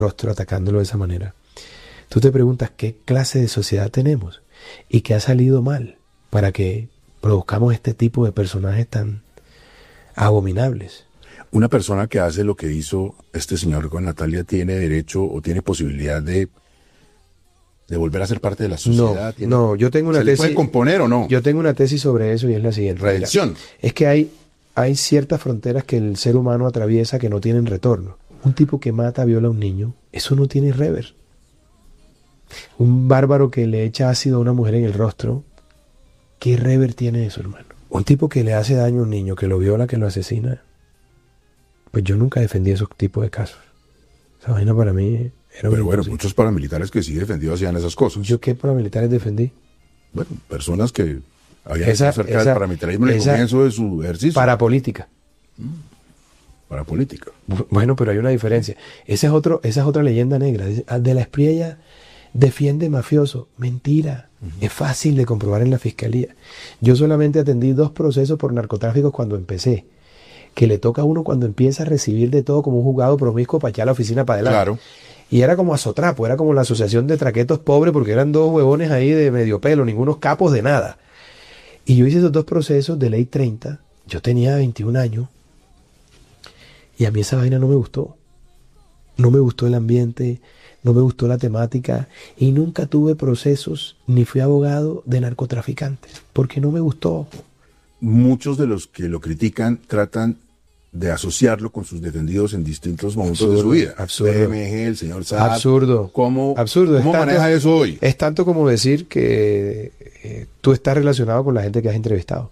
rostro atacándolo de esa manera. Tú te preguntas qué clase de sociedad tenemos y qué ha salido mal para que produzcamos este tipo de personajes tan abominables. Una persona que hace lo que hizo este señor con Natalia tiene derecho o tiene posibilidad de volver a ser parte de la sociedad. No, yo tengo una ¿Se tesis. le puede componer o no? Yo tengo una tesis sobre eso y es la siguiente. Redención. Mira, es que hay ciertas fronteras que el ser humano atraviesa que no tienen retorno. Un tipo que mata, viola a un niño, eso no tiene rever. Un bárbaro que le echa ácido a una mujer en el rostro, ¿qué rever tiene eso, hermano? Un tipo que le hace daño a un niño, que lo viola, que lo asesina, pues yo nunca defendí esos tipos de casos. Esa vaina para mí era... Pero bueno, muchos paramilitares que sí defendidos hacían esas cosas. ¿Yo qué paramilitares defendí? Bueno, personas que habían estado cerca del paramilitarismo en el comienzo de su ejercicio. Parapolítica. Parapolítica. Bueno, pero hay una diferencia. Esa es otra leyenda negra. De la Espriella defiende mafioso. Mentira. Es fácil de comprobar en la fiscalía. Yo solamente atendí 2 procesos por narcotráfico cuando empecé. Que le toca a uno cuando empieza a recibir de todo como un juzgado promiscuo para echar la oficina para adelante. Claro. Y era como Azotrapo, era como la asociación de traquetos pobres porque eran 2 huevones ahí de medio pelo, ningunos capos de nada. Y yo hice esos 2 procesos de ley 30. Yo tenía 21 años. Y a mí esa vaina no me gustó. No me gustó el ambiente, no me gustó la temática. Y nunca tuve procesos, ni fui abogado de narcotraficantes. Porque no me gustó. Muchos de los que lo critican tratan de asociarlo con sus defendidos en distintos momentos de su vida. Absurdo. BMG, el señor Saab. Absurdo. ¿Cómo absurdo. maneja eso hoy? Es tanto como decir que tú estás relacionado con la gente que has entrevistado.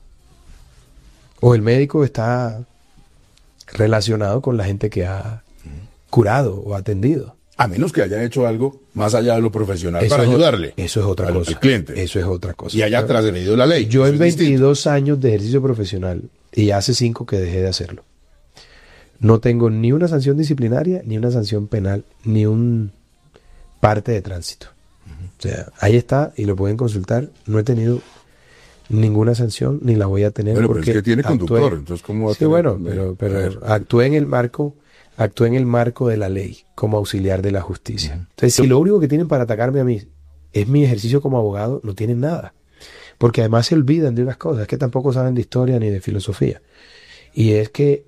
O el médico está relacionado con la gente que ha curado o atendido. A menos que haya hecho algo más allá de lo profesional Eso para es ayudarle. Eso es otra cosa. Al cliente. Eso es otra cosa. Y haya trasgredido la ley. Yo Eso en es 22 distinto. años de ejercicio profesional, y hace 5 que dejé de hacerlo, no tengo ni una sanción disciplinaria, ni una sanción penal, ni un parte de tránsito. O sea, ahí está y lo pueden consultar. No he tenido ninguna sanción, ni la voy a tener. Bueno, porque pero es que tiene conductor, entonces ¿cómo va a sí, tener? bueno, pero actué en el marco de la ley como auxiliar de la justicia. Entonces, si lo único que tienen para atacarme a mí es mi ejercicio como abogado, no tienen nada. Porque además se olvidan de unas cosas, que tampoco saben de historia ni de filosofía. Y es que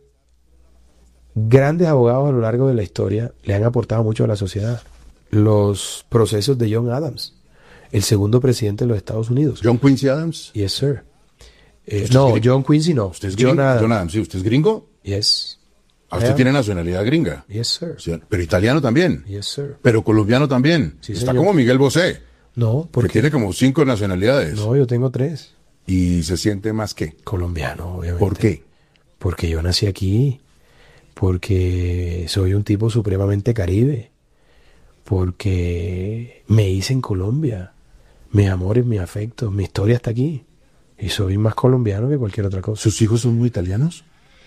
grandes abogados a lo largo de la historia le han aportado mucho a la sociedad. Los procesos de John Adams, el segundo presidente de los Estados Unidos. John Quincy Adams. Yes, sir. No, John Quincy no. ¿Usted es John gringo? Adams. John Adams, sí. ¿Usted es gringo? Yes. Usted tiene nacionalidad gringa. Yes, sir. Sí, pero italiano también. Yes, sir. Pero colombiano también. Sí, Está señor. como Miguel Bosé, No, que porque tiene como 5 nacionalidades. no, yo tengo 3. Y se siente más que. Colombiano, obviamente. ¿Por qué? Porque yo nací aquí, porque soy un tipo supremamente caribe, porque me hice en Colombia, mis amores, mis afectos, mi historia está aquí, y soy más colombiano que cualquier otra cosa. ¿Sus hijos son muy italianos?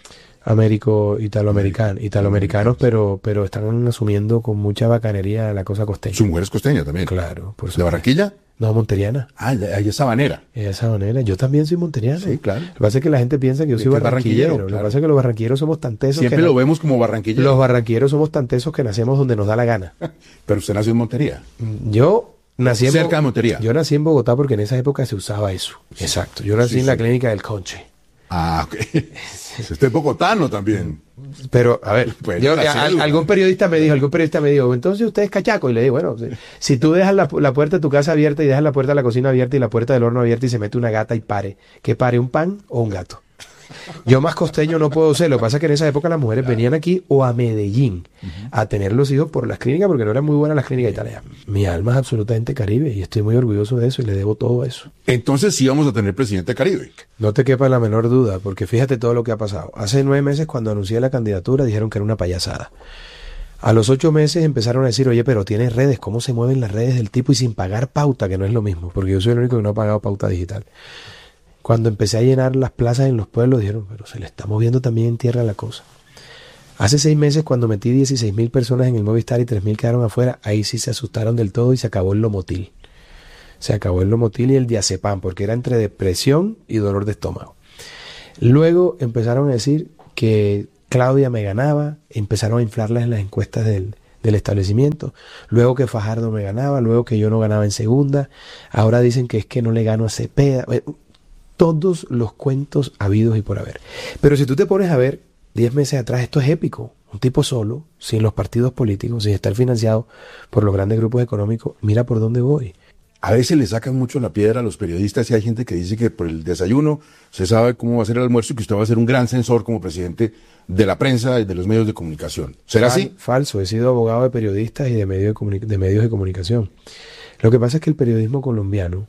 Italoamericanos, pero están asumiendo con mucha bacanería la cosa costeña. Su mujer es costeña también. Claro, por ¿De supuesto. Barranquilla? No, monteriana. Ah, ahí es sabanera. De esa manera. Yo también soy monteriano. Sí, claro. Lo que pasa es que la gente piensa que yo ¿De soy qué barranquillero. barranquillero? Lo que Claro. pasa es que los barranquilleros somos tan tesos Siempre que lo vemos como barranquillero. los barranquilleros somos tan tesos que nacemos donde nos da la gana. Pero usted nació en Montería. Yo nací Cerca de Montería. Yo nací en Bogotá porque en esa época se usaba eso. Exacto. Yo nací Sí, en la sí. clínica del Conche. Ah, ok. Usted es bogotano también. Pero, a ver, Pues, yo, la cédula. algún periodista me dijo, entonces usted es cachaco. Y le digo, bueno, si tú dejas la puerta de tu casa abierta y dejas la puerta de la cocina abierta y la puerta del horno abierta y se mete una gata y pare, ¿qué pare, un pan o un gato? Yo más costeño no puedo ser. Lo que pasa es que en esa época las mujeres venían aquí o a Medellín a tener los hijos por las clínicas porque no eran muy buenas las clínicas italianas. Mi alma es absolutamente caribe y estoy muy orgulloso de eso y le debo todo eso. Entonces sí vamos a tener presidente Caribe. No te quepa la menor duda, porque fíjate todo lo que ha pasado. Hace 9 meses cuando anuncié la candidatura dijeron que era una payasada. A los 8 meses empezaron a decir, oye, pero tienes redes, ¿cómo se mueven las redes del tipo y sin pagar pauta? Que no es lo mismo, porque yo soy el único que no ha pagado pauta digital. Cuando empecé a llenar las plazas en los pueblos, dijeron, pero se le está moviendo también en tierra la cosa. Hace 6 meses, cuando metí 16.000 personas en el Movistar y 3.000 quedaron afuera, ahí sí se asustaron del todo y se acabó el Lomotil. Se acabó el Lomotil y el diazepam, porque era entre depresión y dolor de estómago. Luego empezaron a decir que Claudia me ganaba, empezaron a inflarlas en las encuestas del del establecimiento, luego que Fajardo me ganaba, luego que yo no ganaba en segunda, ahora dicen que es que no le gano a Cepeda, todos los cuentos habidos y por haber. Pero si tú te pones a ver 10 meses atrás, esto es épico. Un tipo solo, sin los partidos políticos, sin estar financiado por los grandes grupos económicos, mira por dónde voy. A veces le sacan mucho la piedra a los periodistas y hay gente que dice que por el desayuno se sabe cómo va a ser el almuerzo y que usted va a ser un gran censor como presidente de la prensa y de los medios de comunicación. ¿Será así? Falso, he sido abogado de periodistas y de medios de comunicación. Lo que pasa es que el periodismo colombiano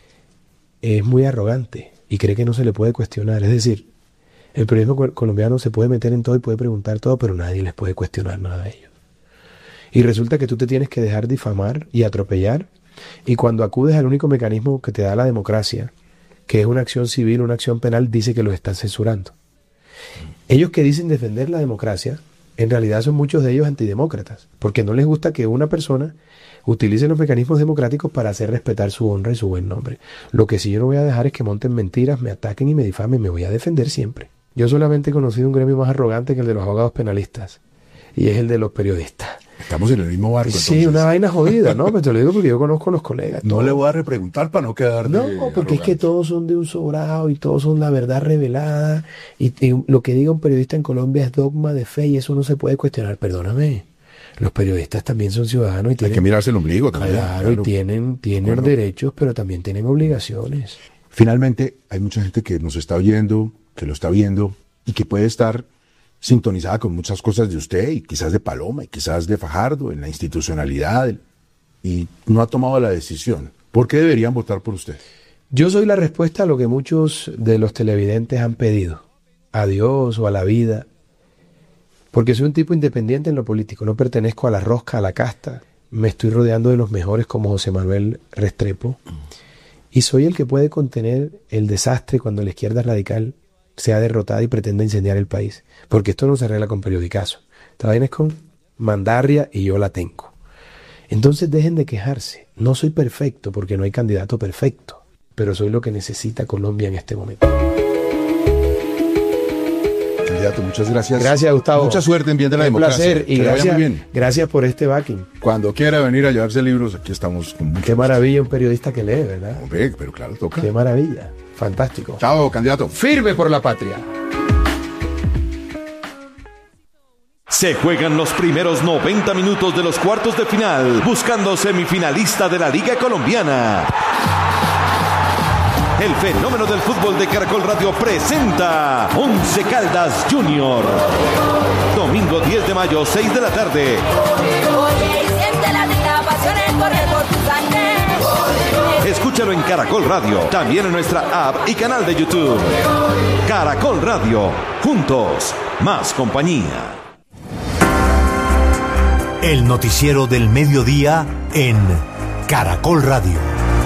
es muy arrogante y cree que no se le puede cuestionar. Es decir, el periodismo colombiano se puede meter en todo y puede preguntar todo, pero nadie les puede cuestionar nada a ellos. Y resulta que tú te tienes que dejar difamar y atropellar, y cuando acudes al único mecanismo que te da la democracia, que es una acción civil, una acción penal, dice que los están censurando. Ellos que dicen defender la democracia, en realidad son muchos de ellos antidemócratas, porque no les gusta que una persona utilice los mecanismos democráticos para hacer respetar su honra y su buen nombre. Lo que sí yo no voy a dejar es que monten mentiras, me ataquen y me difamen, me voy a defender siempre. Yo solamente he conocido un gremio más arrogante que el de los abogados penalistas, y es el de los periodistas. Estamos en el mismo barco. Sí, entonces. una vaina jodida, ¿no? Pero te lo digo porque yo conozco a los colegas. No le voy a repreguntar para no quedar No, porque es que todos son de un sobrado y todos son la verdad revelada. Y lo que diga un periodista en Colombia es dogma de fe y eso no se puede cuestionar. Perdóname. Los periodistas también son ciudadanos y tienen... Hay que mirarse el ombligo también. Claro, y tienen derechos, pero también tienen obligaciones. Finalmente, hay mucha gente que nos está oyendo, que lo está viendo y que puede estar sintonizada con muchas cosas de usted y quizás de Paloma y quizás de Fajardo en la institucionalidad y no ha tomado la decisión. ¿Por qué deberían votar por usted? Yo soy la respuesta a lo que muchos de los televidentes han pedido, a Dios o a la vida, porque soy un tipo independiente en lo político, no pertenezco a la rosca, a la casta, me estoy rodeando de los mejores como José Manuel Restrepo y soy el que puede contener el desastre cuando la izquierda radical sea derrotada y pretenda incendiar el país. Porque esto no se arregla con periodicazo. Esta vaina es con mandarria y yo la tengo. Entonces dejen de quejarse. No soy perfecto porque no hay candidato perfecto. Pero soy lo que necesita Colombia en este momento. Candidato, muchas gracias. Gracias, Gustavo. Mucha suerte en bien de la democracia. Un placer y gracias por este backing. Cuando quiera venir a llevarse libros, aquí estamos con mucho Qué maravilla un periodista que lee, ¿verdad? Hombre, pero claro, toca. Qué maravilla. Fantástico. Chao, candidato. Firme por la patria. Se juegan los primeros 90 minutos de los cuartos de final, buscando semifinalista de la Liga Colombiana. El fenómeno del fútbol de Caracol Radio presenta Once Caldas Junior. Domingo 10 de mayo, 6 de la tarde. Escúchalo en Caracol Radio, también en nuestra app y canal de YouTube. Caracol Radio, juntos, más compañía. El noticiero del mediodía en Caracol Radio.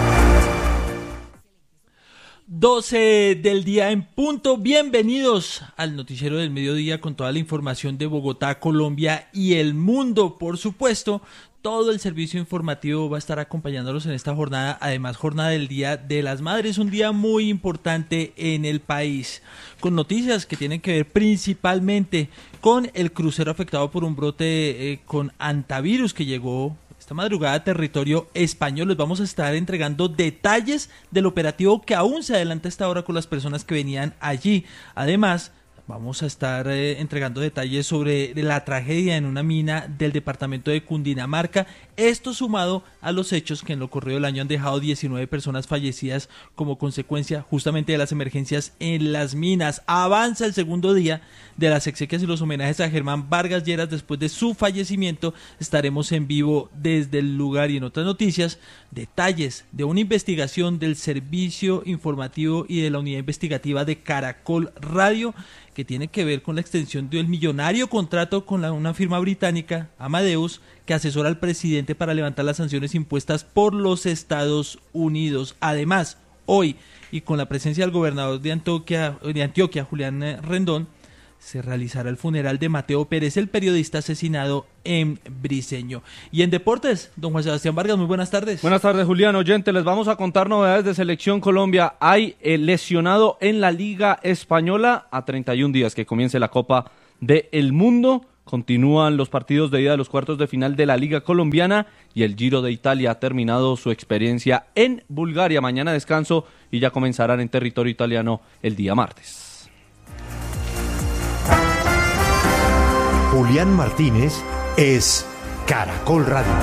12 del día en punto. Bienvenidos al noticiero del mediodía con toda la información de Bogotá, Colombia y el mundo. Por supuesto, todo el servicio informativo va a estar acompañándolos en esta jornada. Además, jornada del Día de las Madres, un día muy importante en el país, con noticias que tienen que ver principalmente con el crucero afectado por un brote con hantavirus que llegó esta madrugada a territorio español. Les vamos a estar entregando detalles del operativo que aún se adelanta a esta hora con las personas que venían allí. Además, vamos a estar entregando detalles sobre la tragedia en una mina del departamento de Cundinamarca. Esto sumado a los hechos que en lo corrido del año han dejado 19 personas fallecidas como consecuencia justamente de las emergencias en las minas. Avanza el segundo día de las exequias y los homenajes a Germán Vargas Lleras después de su fallecimiento. Estaremos en vivo desde el lugar. Y en otras noticias, detalles de una investigación del servicio informativo y de la unidad investigativa de Caracol Radio que tiene que ver con la extensión del millonario contrato con una firma británica, Amadeus, que asesora al presidente para levantar las sanciones impuestas por los Estados Unidos. Además, hoy, y con la presencia del gobernador de Antioquia, Julián Rendón, se realizará el funeral de Mateo Pérez, el periodista asesinado en Briceño. Y en deportes, don Juan Sebastián Vargas, muy buenas tardes. Buenas tardes, Julián. Oyente, les vamos a contar novedades de Selección Colombia. Hay lesionado en la Liga Española a 31 días que comience la Copa del Mundo. Continúan los partidos de ida de los cuartos de final de la Liga Colombiana y el Giro de Italia ha terminado su experiencia en Bulgaria. Mañana descanso y ya comenzarán en territorio italiano el día martes. Julián Martínez es Caracol Radio.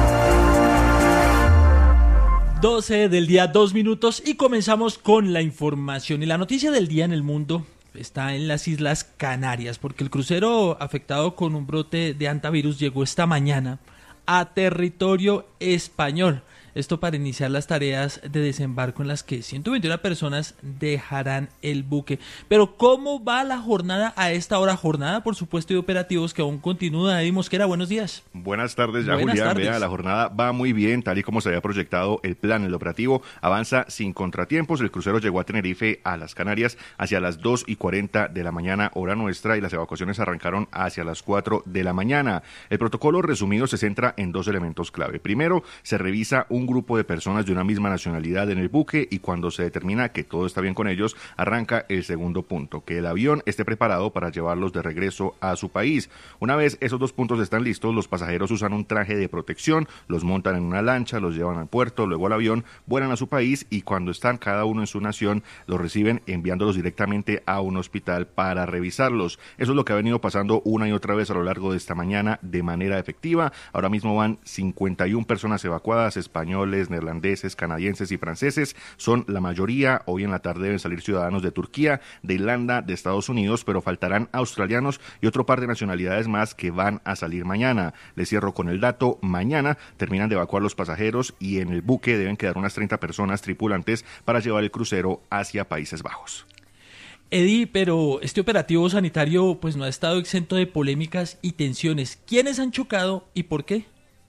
12 del día, 2 minutos y comenzamos con la información. Y la noticia del día en el mundo está en las Islas Canarias, porque el crucero afectado con un brote de hantavirus llegó esta mañana a territorio español. Esto para iniciar las tareas de desembarco en las que 121 personas dejarán el buque. Pero ¿cómo va la jornada a esta hora? Jornada, por supuesto, de operativos que aún continúa. Eddie Mosquera, buenos días. Buenas tardes, Buenas Julián. tardes. Vea, la jornada va muy bien, tal y como se había proyectado el plan. El operativo avanza sin contratiempos. El crucero llegó a Tenerife, a las Canarias, hacia las 2:40 de la mañana, hora nuestra, y las evacuaciones arrancaron hacia las 4 de la mañana. El protocolo resumido se centra en 2 elementos clave. Primero, se revisa un grupo de personas de una misma nacionalidad en el buque y cuando se determina que todo está bien con ellos, arranca el segundo punto, que el avión esté preparado para llevarlos de regreso a su país. Una vez esos 2 puntos están listos, los pasajeros usan un traje de protección, los montan en una lancha, los llevan al puerto, luego al avión, vuelan a su país y cuando están cada uno en su nación, los reciben enviándolos directamente a un hospital para revisarlos. Eso es lo que ha venido pasando una y otra vez a lo largo de esta mañana de manera efectiva. Ahora mismo van 51 personas evacuadas, españoles, neerlandeses, canadienses y franceses, son la mayoría. Hoy en la tarde deben salir ciudadanos de Turquía, de Irlanda, de Estados Unidos, pero faltarán australianos y otro par de nacionalidades más que van a salir mañana. Les cierro con el dato, mañana terminan de evacuar los pasajeros y en el buque deben quedar unas 30 personas tripulantes para llevar el crucero hacia Países Bajos. Eddie, pero este operativo sanitario pues no ha estado exento de polémicas y tensiones. ¿Quiénes han chocado y por qué?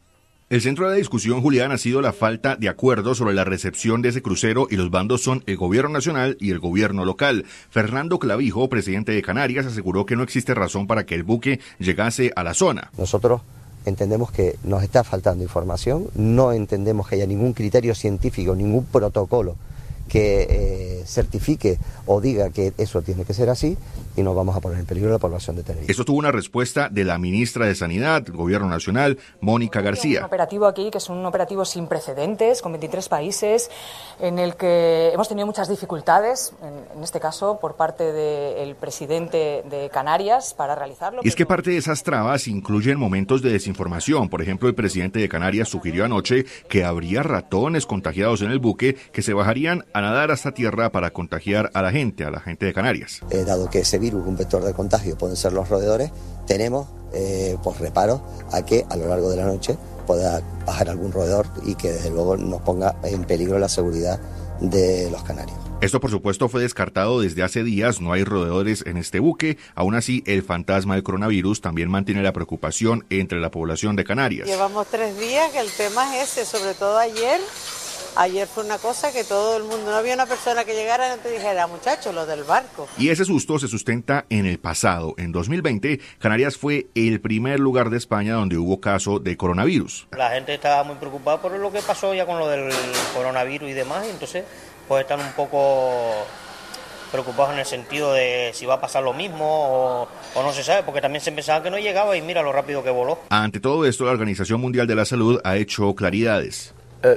El centro de la discusión, Julián, ha sido la falta de acuerdo sobre la recepción de ese crucero y los bandos son el gobierno nacional y el gobierno local. Fernando Clavijo, presidente de Canarias, aseguró que no existe razón para que el buque llegase a la zona. Nosotros entendemos que nos está faltando información, no entendemos que haya ningún criterio científico, ningún protocolo que certifique o diga que eso tiene que ser así y nos vamos a poner en peligro la población de Tenerife. Esto tuvo una respuesta de la ministra de Sanidad, del Gobierno Nacional, Mónica García. Un operativo aquí que es un operativo sin precedentes, con 23 países, en el que hemos tenido muchas dificultades, en este caso por parte del presidente de Canarias, para realizarlo. Y es que parte de esas trabas incluyen momentos de desinformación. Por ejemplo, el presidente de Canarias sugirió anoche que habría ratones contagiados en el buque que se bajarían a nadar hasta tierra para contagiar a la gente de Canarias. Dado que ese virus, un vector de contagio, pueden ser los roedores, tenemos pues reparos a que a lo largo de la noche pueda bajar algún roedor y que desde luego nos ponga en peligro la seguridad de los canarios. Esto, por supuesto, fue descartado desde hace días, no hay roedores en este buque. Aún así, el fantasma del coronavirus también mantiene la preocupación entre la población de Canarias. Llevamos 3 días que el tema es ese, sobre todo ayer. Ayer fue una cosa que todo el mundo, no había una persona que llegara y no te dijera, muchachos, lo del barco. Y ese susto se sustenta en el pasado. En 2020, Canarias fue el primer lugar de España donde hubo caso de coronavirus. La gente estaba muy preocupada por lo que pasó ya con lo del coronavirus y demás, y entonces pues están un poco preocupados en el sentido de si va a pasar lo mismo o no se sabe, porque también se pensaba que no llegaba y mira lo rápido que voló. Ante todo esto, la Organización Mundial de la Salud ha hecho claridades.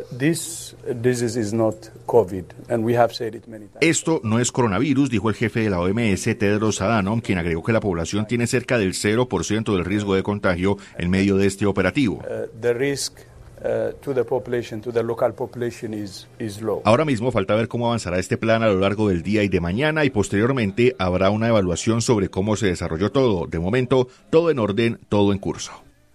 Esto no es coronavirus, dijo el jefe de la OMS, Tedros Adhanom, quien agregó que la población tiene cerca del 0% del riesgo de contagio en medio de este operativo. Ahora mismo falta ver cómo avanzará este plan a lo largo del día y de mañana y posteriormente habrá una evaluación sobre cómo se desarrolló todo. De momento, todo en orden, todo en curso.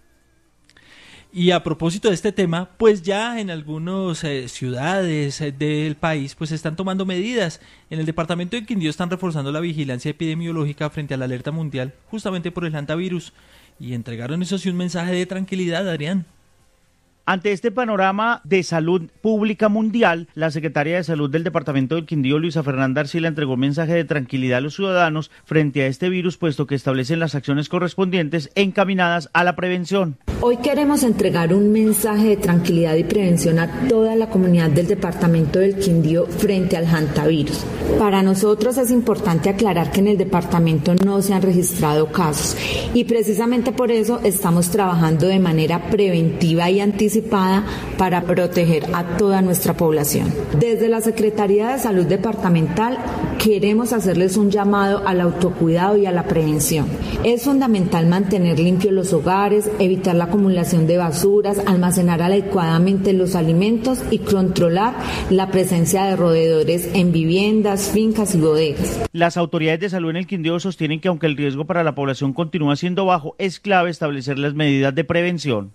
Y a propósito de este tema, pues ya en algunas ciudades del país pues están tomando medidas. En el departamento de Quindío están reforzando la vigilancia epidemiológica frente a la alerta mundial, justamente por el hantavirus. Y entregaron eso sí un mensaje de tranquilidad, Adrián. Ante este panorama de salud pública mundial, la secretaria de Salud del Departamento del Quindío, Luisa Fernanda Arcila, entregó un mensaje de tranquilidad a los ciudadanos frente a este virus, puesto que establecen las acciones correspondientes encaminadas a la prevención. Hoy queremos entregar un mensaje de tranquilidad y prevención a toda la comunidad del Departamento del Quindío frente al hantavirus. Para nosotros es importante aclarar que en el departamento no se han registrado casos y precisamente por eso estamos trabajando de manera preventiva y anticipada para proteger a toda nuestra población. Desde la Secretaría de Salud Departamental queremos hacerles un llamado al autocuidado y a la prevención. Es fundamental mantener limpios los hogares, evitar la acumulación de basuras, almacenar adecuadamente los alimentos y controlar la presencia de roedores en viviendas, fincas y bodegas. Las autoridades de salud en el Quindío sostienen que aunque el riesgo para la población continúa siendo bajo, es clave establecer las medidas de prevención.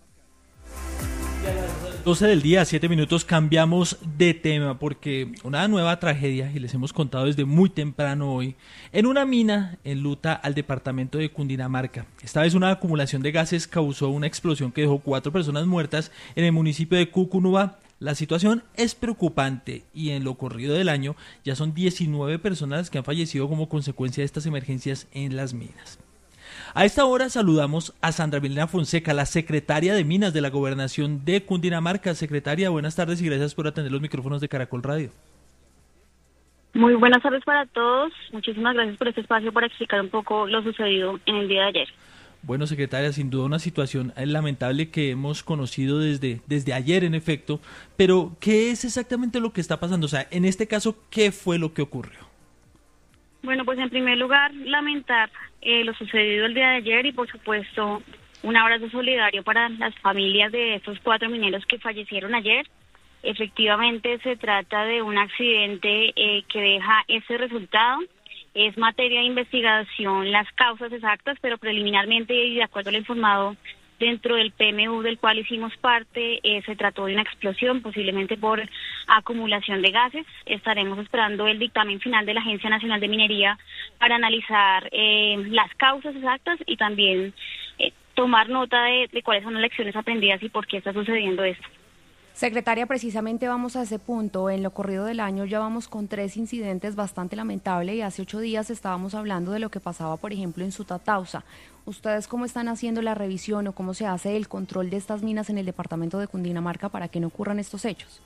12 del día, 7 minutos, cambiamos de tema porque una nueva tragedia, y les hemos contado desde muy temprano hoy, en una mina enluta al departamento de Cundinamarca. Esta vez una acumulación de gases causó una explosión que dejó 4 personas muertas en el municipio de Cucunúa. La situación es preocupante y en lo corrido del año ya son 19 personas que han fallecido como consecuencia de estas emergencias en las minas. A esta hora saludamos a Sandra Milena Fonseca, la secretaria de Minas de la Gobernación de Cundinamarca. Secretaria, buenas tardes y gracias por atender los micrófonos de Caracol Radio. Muy buenas tardes para todos. Muchísimas gracias por este espacio para explicar un poco lo sucedido en el día de ayer. Bueno, secretaria, sin duda una situación lamentable que hemos conocido desde ayer, en efecto, pero ¿qué es exactamente lo que está pasando? O sea, en este caso, ¿qué fue lo que ocurrió? Bueno, pues en primer lugar, lamentar lo sucedido el día de ayer y por supuesto un abrazo solidario para las familias de estos 4 mineros que fallecieron ayer. Efectivamente se trata de un accidente que deja ese resultado. Es materia de investigación las causas exactas, pero preliminarmente y de acuerdo a lo informado dentro del PMU del cual hicimos parte, se trató de una explosión, posiblemente por acumulación de gases. Estaremos esperando el dictamen final de la Agencia Nacional de Minería para analizar las causas exactas y también tomar nota de cuáles son las lecciones aprendidas y por qué está sucediendo esto. Secretaria, precisamente vamos a ese punto. En lo corrido del año ya vamos con 3 incidentes bastante lamentables y hace 8 días estábamos hablando de lo que pasaba, por ejemplo, en Sutatausa. ¿Ustedes cómo están haciendo la revisión o cómo se hace el control de estas minas en el departamento de Cundinamarca para que no ocurran estos hechos?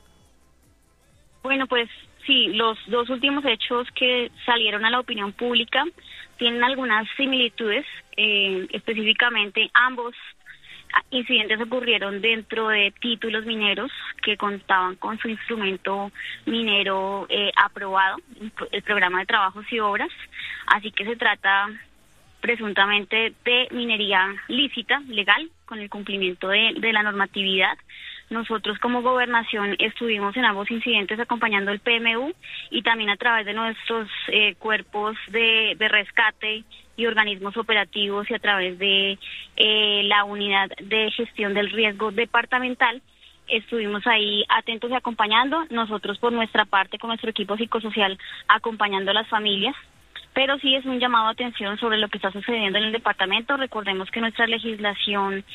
Bueno, pues sí, los 2 últimos hechos que salieron a la opinión pública tienen algunas similitudes, específicamente ambos incidentes ocurrieron dentro de títulos mineros que contaban con su instrumento minero aprobado, el programa de trabajos y obras, así que se trata presuntamente de minería lícita, legal, con el cumplimiento de la normatividad. Nosotros como gobernación estuvimos en ambos incidentes acompañando el PMU y también a través de nuestros cuerpos de rescate y organismos operativos y a través de la unidad de gestión del riesgo departamental, estuvimos ahí atentos y acompañando, nosotros por nuestra parte con nuestro equipo psicosocial acompañando a las familias, pero sí es un llamado a atención sobre lo que está sucediendo en el departamento. Recordemos que nuestra legislación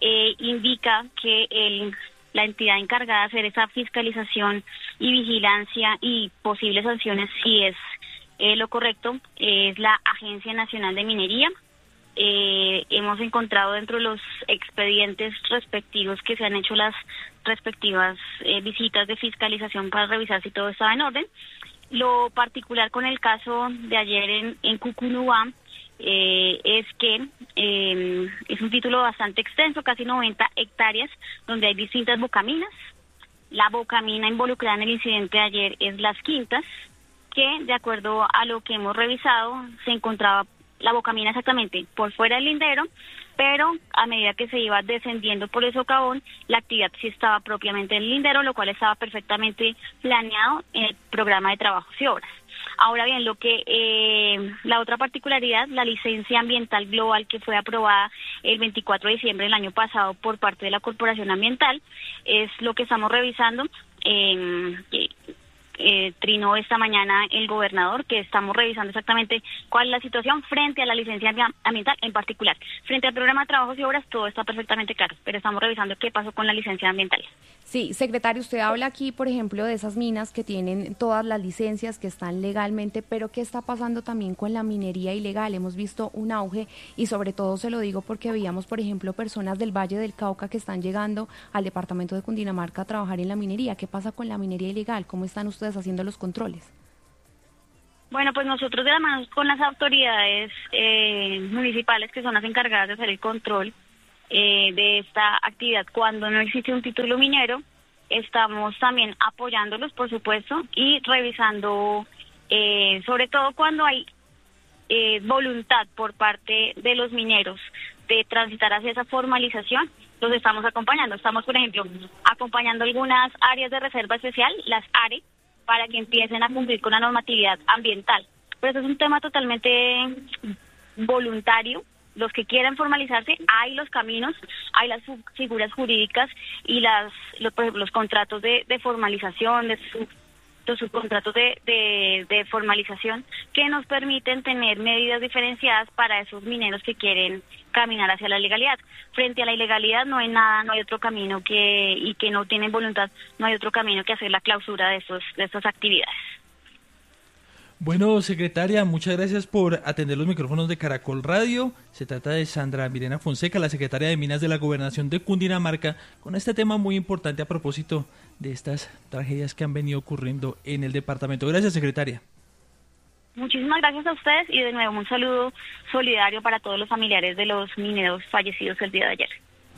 indica que la entidad encargada de hacer esa fiscalización y vigilancia y posibles sanciones, si es lo correcto, es la Agencia Nacional de Minería. Hemos encontrado dentro de los expedientes respectivos que se han hecho las respectivas visitas de fiscalización para revisar si todo estaba en orden. Lo particular con el caso de ayer en Cucunúa es que es un título bastante extenso, casi 90 hectáreas, donde hay distintas bocaminas. La bocamina involucrada en el incidente de ayer es Las Quintas, que de acuerdo a lo que hemos revisado se encontraba la bocamina exactamente por fuera del lindero, pero a medida que se iba descendiendo por el socavón, la actividad sí estaba propiamente en el lindero, lo cual estaba perfectamente planeado en el programa de trabajos y obras. Ahora bien, la otra particularidad, la licencia ambiental global que fue aprobada el 24 de diciembre del año pasado por parte de la Corporación Ambiental, es lo que estamos revisando. trinó esta mañana el gobernador, que estamos revisando exactamente cuál es la situación frente a la licencia ambiental en particular. Frente al programa de trabajos y obras todo está perfectamente claro, pero estamos revisando qué pasó con la licencia ambiental. Sí, secretario, usted habla aquí, por ejemplo, de esas minas que tienen todas las licencias, que están legalmente, pero ¿qué está pasando también con la minería ilegal? Hemos visto un auge y sobre todo se lo digo porque veíamos, por ejemplo, personas del Valle del Cauca que están llegando al departamento de Cundinamarca a trabajar en la minería. ¿Qué pasa con la minería ilegal? ¿Cómo están ustedes haciendo los controles? Bueno, pues nosotros de la mano con las autoridades municipales, que son las encargadas de hacer el control de esta actividad cuando no existe un título minero, estamos también apoyándolos, por supuesto, y revisando, sobre todo cuando hay voluntad por parte de los mineros de transitar hacia esa formalización, los estamos acompañando. Estamos, por ejemplo, acompañando algunas áreas de reserva especial, las ARE, para que empiecen a cumplir con la normatividad ambiental. Pero eso es un tema totalmente voluntario. Los que quieran formalizarse, hay los caminos, hay las figuras jurídicas y por ejemplo, los contratos de formalización, los subcontratos de formalización, que nos permiten tener medidas diferenciadas para esos mineros que quieren caminar hacia la legalidad. Frente a la ilegalidad no hay nada, no hay otro camino y que no tienen voluntad, no hay otro camino que hacer la clausura de estas actividades. Bueno, secretaria, muchas gracias por atender los micrófonos de Caracol Radio. Se trata de Sandra Mirena Fonseca, la secretaria de Minas de la Gobernación de Cundinamarca, con este tema muy importante a propósito de estas tragedias que han venido ocurriendo en el departamento. Gracias, secretaria. Muchísimas gracias a ustedes y de nuevo un saludo solidario para todos los familiares de los mineros fallecidos el día de ayer.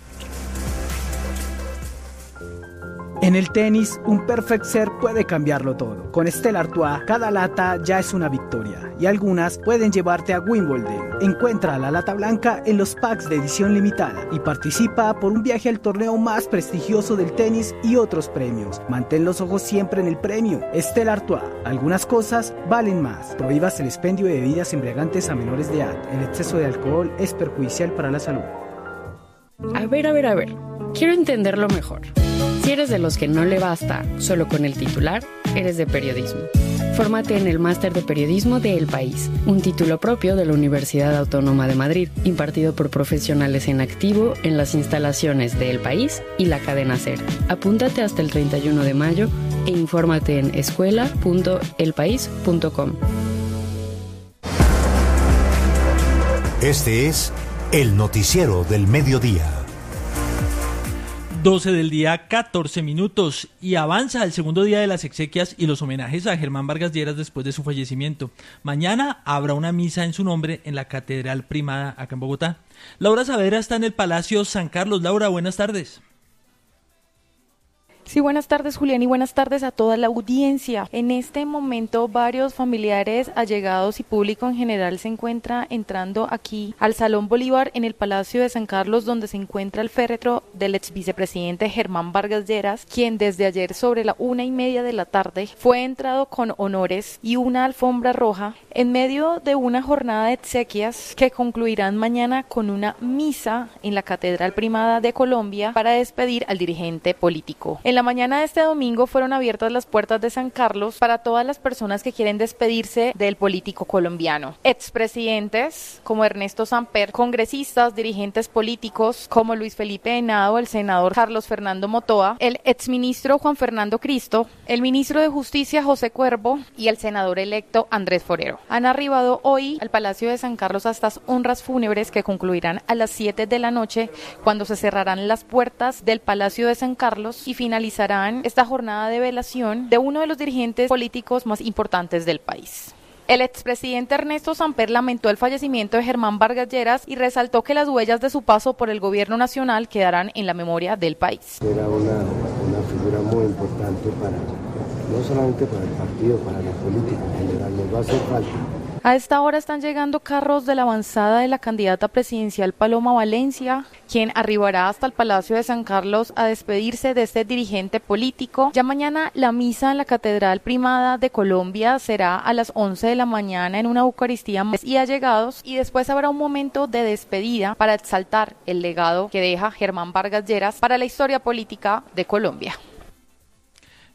En el tenis, un perfect serve puede cambiarlo todo. Con Stella Artois, cada lata ya es una victoria y algunas pueden llevarte a Wimbledon. Encuentra la lata blanca en los packs de edición limitada y participa por un viaje al torneo más prestigioso del tenis y otros premios. Mantén los ojos siempre en el premio. Stella Artois, algunas cosas valen más. Prohíbas el expendio de bebidas embriagantes a menores de edad. El exceso de alcohol es perjudicial para la salud. A ver. Quiero entenderlo mejor. Si eres de los que no le basta solo con el titular, eres de periodismo. Fórmate en el Máster de Periodismo de El País, un título propio de la Universidad Autónoma de Madrid, impartido por profesionales en activo en las instalaciones de El País y la cadena SER. Apúntate hasta el 31 de mayo e infórmate en escuela.elpaís.com. Este es el noticiero del mediodía. 12 del día, 14 minutos, y avanza el segundo día de las exequias y los homenajes a Germán Vargas Lleras después de su fallecimiento. Mañana habrá una misa en su nombre en la Catedral Primada acá en Bogotá. Laura Saavedra está en el Palacio San Carlos. Laura, buenas tardes. Sí, buenas tardes, Julián, y buenas tardes a toda la audiencia. En este momento, varios familiares, allegados y público en general se encuentra entrando aquí al Salón Bolívar en el Palacio de San Carlos, donde se encuentra el féretro del ex vicepresidente Germán Vargas Lleras, quien desde ayer sobre la 1:30 de la tarde fue entrado con honores y una alfombra roja en medio de una jornada de exequias que concluirán mañana con una misa en la Catedral Primada de Colombia para despedir al dirigente político. En la mañana de este domingo fueron abiertas las puertas de San Carlos para todas las personas que quieren despedirse del político colombiano. Expresidentes como Ernesto Samper, congresistas, dirigentes políticos como Luis Felipe Henao, el senador Carlos Fernando Motoa, el exministro Juan Fernando Cristo, el ministro de Justicia José Cuervo y el senador electo Andrés Forero. Han arribado hoy al Palacio de San Carlos a estas honras fúnebres que concluirán a las 7 de la noche, cuando se cerrarán las puertas del Palacio de San Carlos y finalizarán esta jornada de velación de uno de los dirigentes políticos más importantes del país. El expresidente Ernesto Samper lamentó el fallecimiento de Germán Vargas Lleras y resaltó que las huellas de su paso por el gobierno nacional quedarán en la memoria del país. Era una figura muy importante no solamente para el partido, para la política en general, nos va a hacer falta. A esta hora están llegando carros de la avanzada de la candidata presidencial Paloma Valencia, quien arribará hasta el Palacio de San Carlos a despedirse de este dirigente político. Ya mañana la misa en la Catedral Primada de Colombia será a las 11 de la mañana en una Eucaristía y allegados, y después habrá un momento de despedida para exaltar el legado que deja Germán Vargas Lleras para la historia política de Colombia.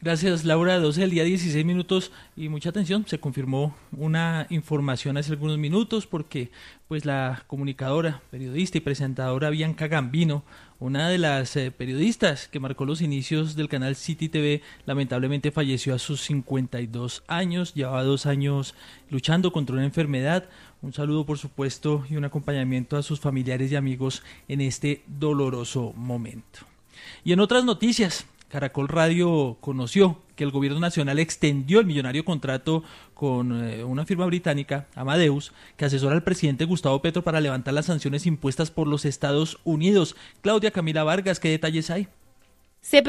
Gracias, Laura. 12 del día, 16 minutos, y mucha atención. Se confirmó una información hace algunos minutos porque pues la comunicadora, periodista y presentadora Bianca Gambino, una de las periodistas que marcó los inicios del canal City TV, lamentablemente falleció a sus 52 años. Llevaba 2 años luchando contra una enfermedad. Un saludo, por supuesto, y un acompañamiento a sus familiares y amigos en este doloroso momento. Y en otras noticias, Caracol Radio conoció que el gobierno nacional extendió el millonario contrato con una firma británica, Amadeus, que asesora al presidente Gustavo Petro para levantar las sanciones impuestas por los Estados Unidos. Claudia Camila Vargas, ¿qué detalles hay? Se